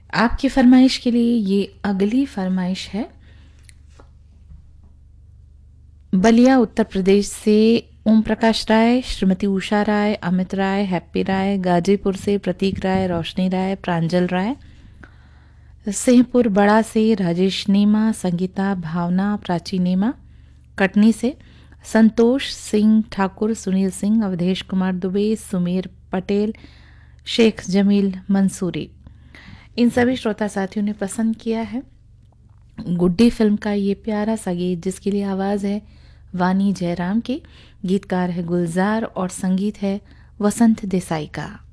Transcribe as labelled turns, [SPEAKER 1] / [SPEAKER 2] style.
[SPEAKER 1] आपकी फरमाइश के लिए ये अगली फरमाइश है। बलिया उत्तर प्रदेश से ओम प्रकाश राय, श्रीमती उषा राय, अमित राय, हैप्पी राय, गाजीपुर से प्रतीक राय, रोशनी राय, प्रांजल राय, सिंहपुर बड़ा से राजेश नेमा, संगीता, भावना, प्राची नेमा, कटनी से संतोष सिंह ठाकुर, सुनील सिंह, अवधेश कुमार दुबे, सुमेर पटेल, शेख जमील मंसूरी। इन सभी श्रोता साथियों ने पसंद किया है गुड्डी फिल्म का ये प्यारा सा गीत, जिसके लिए आवाज़ है वानी जयराम की, गीतकार है गुलजार और संगीत है वसंत देसाई का।